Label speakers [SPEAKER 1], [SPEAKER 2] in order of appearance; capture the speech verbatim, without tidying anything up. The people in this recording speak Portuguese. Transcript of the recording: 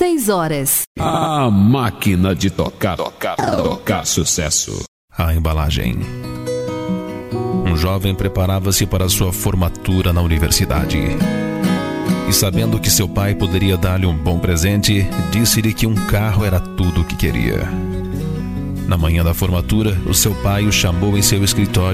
[SPEAKER 1] seis horas.
[SPEAKER 2] A máquina de tocar, tocar, tocar sucesso.
[SPEAKER 3] A embalagem. Um jovem preparava-se para sua formatura na universidade. E sabendo que seu pai poderia dar-lhe um bom presente, disse-lhe que um carro era tudo o que queria. Na manhã da formatura, o seu pai o chamou em seu escritório